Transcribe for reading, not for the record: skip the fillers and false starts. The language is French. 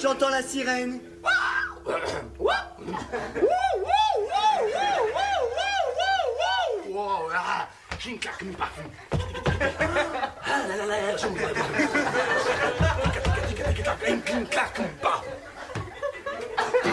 J'entends la sirène. J'ai une claque, une parfum. Ah là là là, j'ai une claque.